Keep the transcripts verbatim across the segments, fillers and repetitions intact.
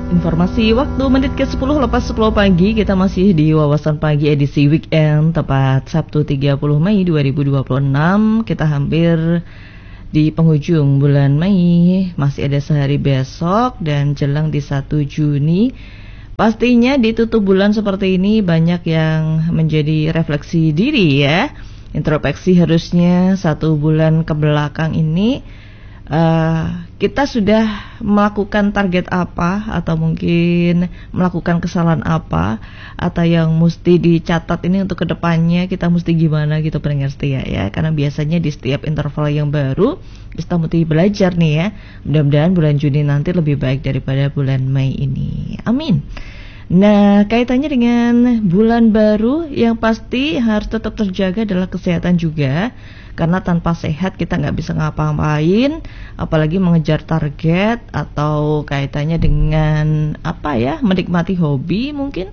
Informasi waktu menit ke sepuluh lepas sepuluh pagi. Kita masih di Wawasan Pagi edisi weekend, tepat Sabtu tiga puluh Mei dua ribu dua puluh enam. Kita hampir di penghujung bulan Mei, masih ada sehari besok dan jelang di satu Juni. Pastinya di tutup bulan seperti ini banyak yang menjadi refleksi diri ya. Introspeksi harusnya satu bulan ke belakang ini Uh, kita sudah melakukan target apa, atau mungkin melakukan kesalahan apa, atau yang mesti dicatat ini untuk kedepannya kita mesti gimana gitu pendengar setia ya. Karena biasanya di setiap interval yang baru kita mesti belajar nih ya. Mudah-mudahan bulan Juni nanti lebih baik daripada bulan Mei ini, amin. Nah, kaitannya dengan bulan baru, yang pasti harus tetap terjaga adalah kesehatan juga. Karena tanpa sehat kita nggak bisa ngapa-ngapain, apalagi mengejar target atau kaitannya dengan apa ya, menikmati hobi mungkin,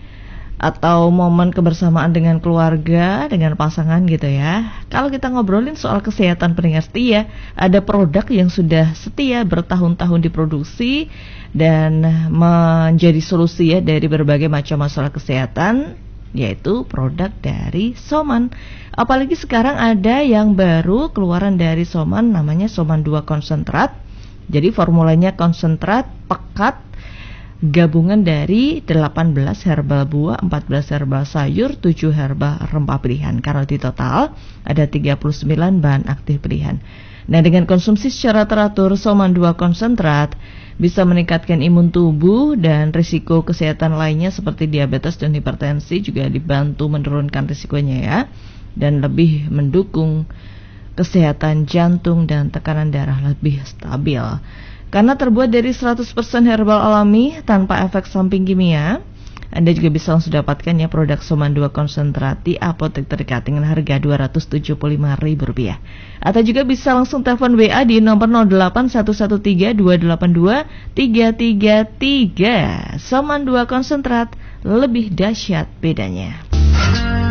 atau momen kebersamaan dengan keluarga, dengan pasangan gitu ya. Kalau kita ngobrolin soal kesehatan pendengar setia, ada produk yang sudah setia bertahun-tahun diproduksi dan menjadi solusi ya dari berbagai macam masalah kesehatan, yaitu produk dari Soman. Apalagi sekarang ada yang baru keluaran dari Soman, namanya Soman dua konsentrat. Jadi formulanya konsentrat pekat, gabungan dari delapan belas herbal buah, empat belas herbal sayur, tujuh herbal rempah pilihan. Kalau di total ada tiga puluh sembilan bahan aktif pilihan. Nah, dengan konsumsi secara teratur Soman dua konsentrat bisa meningkatkan imun tubuh, dan risiko kesehatan lainnya seperti diabetes dan hipertensi juga dibantu menurunkan risikonya ya, dan lebih mendukung kesehatan jantung dan tekanan darah lebih stabil. Karena terbuat dari seratus persen herbal alami tanpa efek samping kimia, Anda juga bisa langsung dapatkan ya produk Soman dua konsentrat di apotek terdekat dengan harga dua ratus tujuh puluh lima ribu rupiah. Atau juga bisa langsung telepon W A di nomor nol delapan satu satu tiga dua delapan dua tiga tiga tiga. Soman dua konsentrat, lebih dahsyat bedanya.